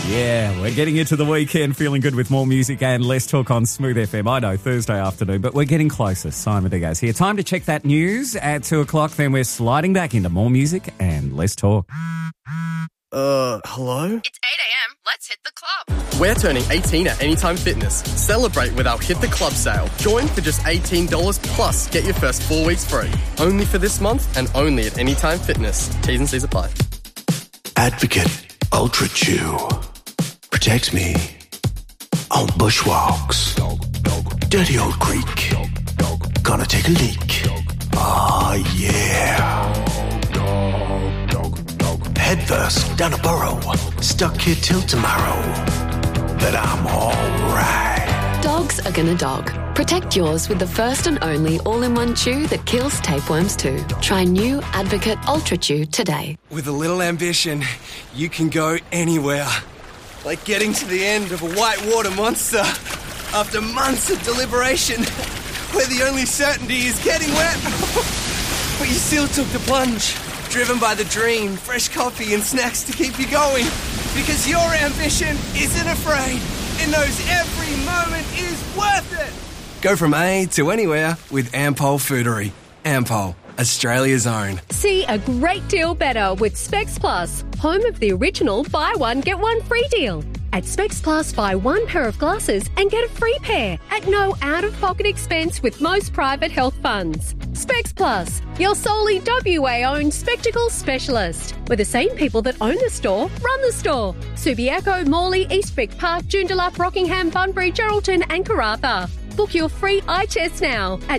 Yeah, we're getting into the weekend, feeling good with more music and less talk on Smooth FM. I know, Thursday afternoon, but we're getting closer. Simon Diaz here. Time to check that news at 2 o'clock. Then we're sliding back into more music and less talk. Hello? It's 8 a.m. Let's hit the club. We're turning 18 at Anytime Fitness. Celebrate with our Hit the Club sale. Join for just $18 plus get your first 4 weeks free. Only for this month and only at Anytime Fitness. T's and C's apply. Advocate Ultra Chew protects me on bushwalks. Dirty old creek. Gonna take a leak. Oh yeah. Head first down a burrow. Stuck here till tomorrow. But I'm alright. Dogs are gonna dog. Protect yours with the first and only all-in-one chew that kills tapeworms too. Try new Advocate Ultra Chew today. With a little ambition, you can go anywhere. Like getting to the end of a whitewater monster after months of deliberation, where the only certainty is getting wet. But you still took the plunge, driven by the dream, fresh coffee and snacks to keep you going. Because your ambition isn't afraid. It knows every moment is worth it. Go from A to anywhere with Ampol Foodery. Ampol, Australia's own. See a great deal better with Specs Plus, home of the original buy one, get one free deal. At Specs Plus, buy one pair of glasses and get a free pair at no out-of-pocket expense with most private health funds. Specs Plus, your solely WA-owned spectacle specialist. Where the same people that own the store run the store. Subiaco, Morley, Eastvic Park, Joondalup, Rockingham, Bunbury, Geraldton and Karratha. Book your free eye test now at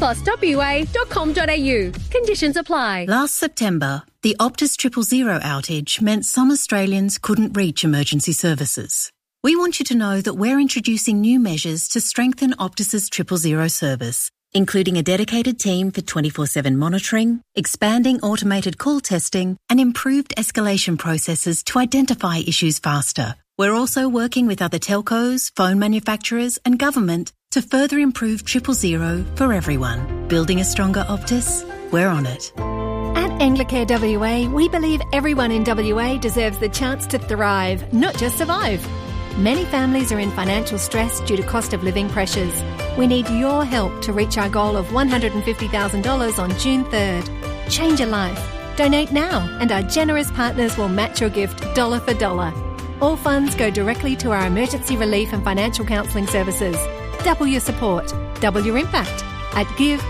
specspluswa.com.au. Conditions apply. Last September, the Optus 000 outage meant some Australians couldn't reach emergency services. We want you to know that we're introducing new measures to strengthen Optus's 000 service, including a dedicated team for 24/7 monitoring, expanding automated call testing, and improved escalation processes to identify issues faster. We're also working with other telcos, phone manufacturers, and government to further improve 000 for everyone. Building a stronger Optus? We're on it. At Anglicare WA, we believe everyone in WA deserves the chance to thrive, not just survive. Many families are in financial stress due to cost of living pressures. We need your help to reach our goal of $150,000 on June 3rd. Change a life. Donate now, and our generous partners will match your gift dollar for dollar. All funds go directly to our emergency relief and financial counselling services. Double your support, double your impact at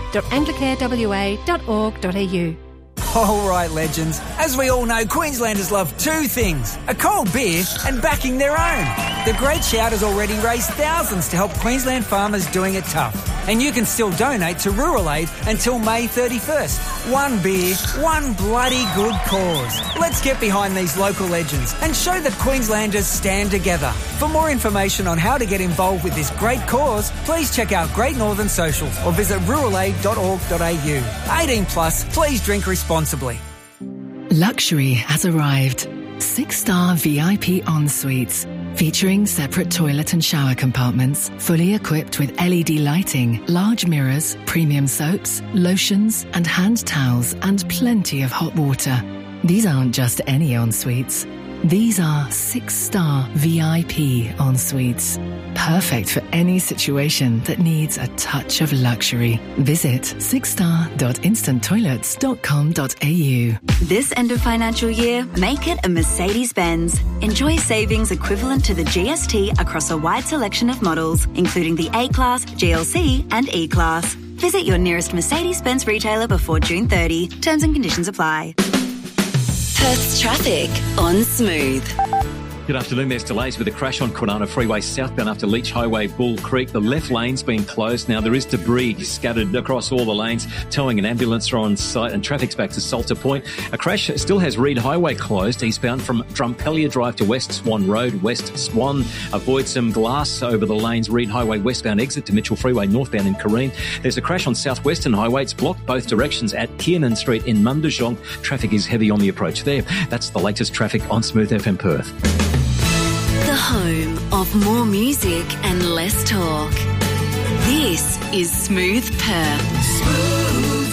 give.anglicarewa.org.au. All right, legends. As we all know, Queenslanders love two things: a cold beer and backing their own. The Great Shout has already raised thousands to help Queensland farmers doing it tough. And you can still donate to Rural Aid until May 31st. One beer, one bloody good cause. Let's get behind these local legends and show that Queenslanders stand together. For more information on how to get involved with this great cause, please check out Great Northern Socials or visit ruralaid.org.au. 18 plus, please drink responsibly. Luxury has arrived. 6-star VIP en-suites. Featuring separate toilet and shower compartments, fully equipped with LED lighting, large mirrors, premium soaps, lotions and hand towels, and plenty of hot water. These aren't just any en-suites. These are 6-star VIP en-suites. Perfect for any situation that needs a touch of luxury. Visit 6star.instanttoilets.com.au. This end of financial year, make it a Mercedes-Benz. Enjoy savings equivalent to the GST across a wide selection of models, including the A-Class, GLC and E-Class. Visit your nearest Mercedes-Benz retailer before June 30. Terms and conditions apply. Perth's traffic on Smooth. Good afternoon. There's delays with a crash on Kwinana Freeway southbound after Leach Highway, Bull Creek. The left lane's been closed. Now, there is debris scattered across all the lanes. Towing and ambulance are on site and traffic's back to Salter Point. A crash still has Reed Highway closed eastbound from Drumpelia Drive to West Swan Road. West Swan, avoid some glass over the lanes. Reed Highway westbound exit to Mitchell Freeway northbound in Kareen. There's a crash on Southwestern Highway. It's blocked both directions at Kiernan Street in Mundajong. Traffic is heavy on the approach there. That's the latest traffic on Smooth FM Perth. The home of more music and less talk. This is Smooth Perth. Smooth.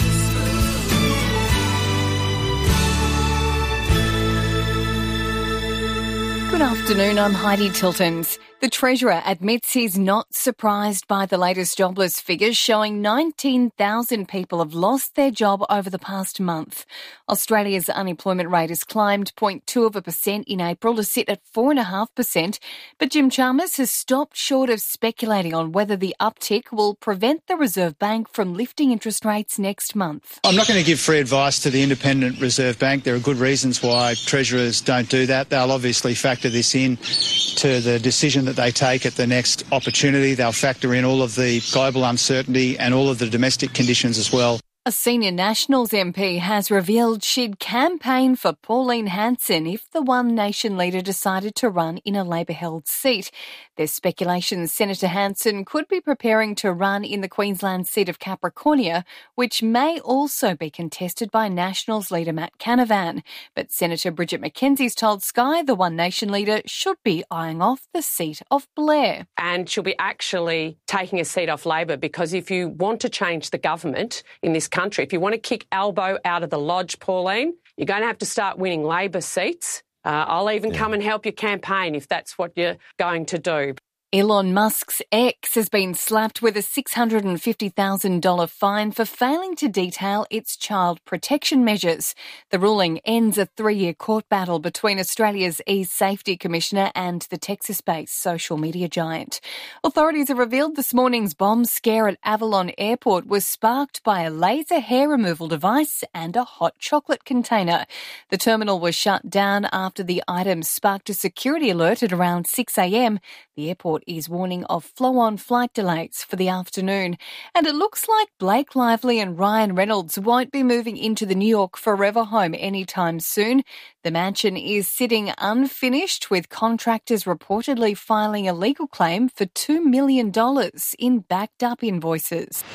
Good afternoon, I'm Heidi Tiltons. The Treasurer admits he's not surprised by the latest jobless figures showing 19,000 people have lost their job over the past month. Australia's unemployment rate has climbed 0.2% in April to sit at 4.5%, but Jim Chalmers has stopped short of speculating on whether the uptick will prevent the Reserve Bank from lifting interest rates next month. I'm not going to give free advice to the Independent Reserve Bank. There are good reasons why Treasurers don't do that. They'll obviously factor this in to the decision that they take at the next opportunity. They'll factor in all of the global uncertainty and all of the domestic conditions as well. A senior Nationals MP has revealed she'd campaign for Pauline Hanson if the One Nation leader decided to run in a Labor-held seat. There's speculation Senator Hanson could be preparing to run in the Queensland seat of Capricornia, which may also be contested by Nationals leader Matt Canavan. But Senator Bridget McKenzie's told Sky the One Nation leader should be eyeing off the seat of Blair. And she'll be actually taking a seat off Labor, because if you want to change the government in this country, if you want to kick Albo out of the lodge, Pauline, you're going to have to start winning Labor seats. I'll even come and help your campaign if that's what you're going to do. Elon Musk's X has been slapped with a $650,000 fine for failing to detail its child protection measures. The ruling ends a 3-year court battle between Australia's e-Safety Commissioner and the Texas-based social media giant. Authorities have revealed this morning's bomb scare at Avalon Airport was sparked by a laser hair removal device and a hot chocolate container. The terminal was shut down after the item sparked a security alert at around 6 a.m. The airport is warning of flow-on flight delays for the afternoon. And it looks like Blake Lively and Ryan Reynolds won't be moving into the New York Forever home anytime soon. The mansion is sitting unfinished, with contractors reportedly filing a legal claim for $2 million in backed-up invoices.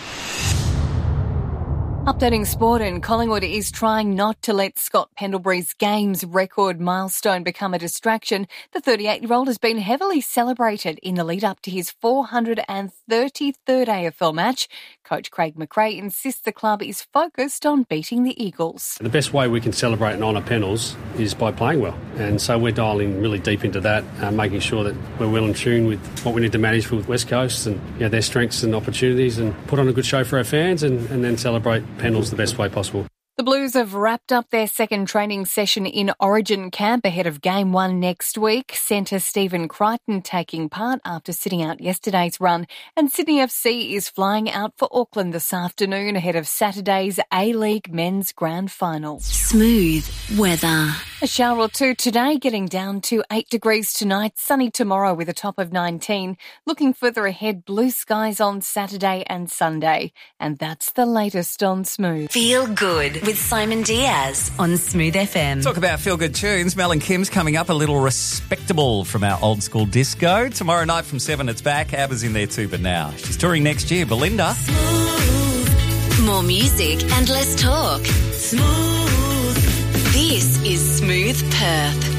Updating sport, and Collingwood is trying not to let Scott Pendlebury's games record milestone become a distraction. The 38-year-old has been heavily celebrated in the lead-up to his 433rd AFL match. Coach Craig McRae insists the club is focused on beating the Eagles. The best way we can celebrate and honour Pendles is by playing well. And so we're dialing really deep into that, making sure that we're well in tune with what we need to manage with West Coast and their strengths and opportunities, and put on a good show for our fans and then celebrate Pendles the best way possible. The Blues have wrapped up their second training session in Origin camp ahead of Game 1 next week. Centre Stephen Crichton taking part after sitting out yesterday's run. And Sydney FC is flying out for Auckland this afternoon ahead of Saturday's A-League Men's Grand Final. Smooth weather. A shower or two today, getting down to 8 degrees tonight. Sunny tomorrow with a top of 19. Looking further ahead, blue skies on Saturday and Sunday. And that's the latest on Smooth. Feel good with Simon Diaz on Smooth FM. Talk about feel-good tunes. Mel and Kim's coming up, a little respectable from our old school disco. Tomorrow night from 7, it's back. ABBA's in there too, but now she's touring next year. Belinda. Smooth. More music and less talk. Smooth. This is Smooth Perth.